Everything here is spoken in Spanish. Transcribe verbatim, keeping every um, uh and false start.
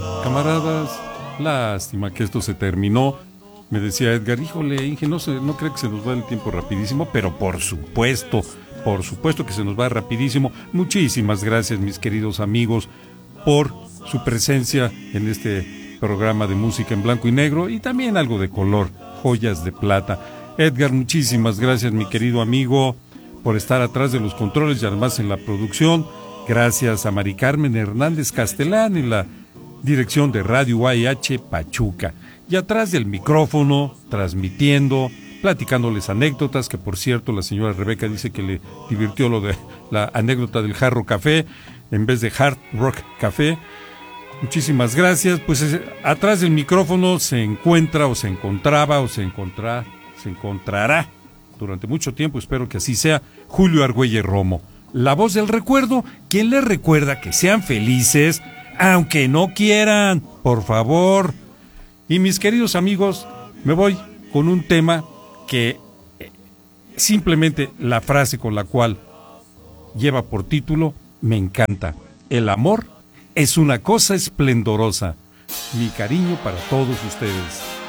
Camaradas, lástima que esto se terminó. Me decía Edgar, híjole, Inge, no, se, no creo que se nos va el tiempo rapidísimo, pero por supuesto, por supuesto que se nos va rapidísimo. Muchísimas gracias, mis queridos amigos, por su presencia en este programa de música en blanco y negro y también algo de color, joyas de plata. Edgar, muchísimas gracias, mi querido amigo, por estar atrás de los controles y además en la producción. Gracias a Mari Carmen Hernández Castelán en la dirección de Radio A H Pachuca. Y atrás del micrófono, transmitiendo, platicándoles anécdotas, que por cierto la señora Rebeca dice que le divirtió lo de la anécdota del Jarro Café en vez de Hard Rock Café. Muchísimas gracias. Pues es, atrás del micrófono se encuentra o se encontraba o se encontrará, se encontrará durante mucho tiempo, espero que así sea, Julio Argüelles Romo, la voz del recuerdo, quien les recuerda que sean felices, aunque no quieran, por favor. Y mis queridos amigos, me voy con un tema que simplemente la frase con la cual lleva por título me encanta. El amor es una cosa esplendorosa. Mi cariño para todos ustedes.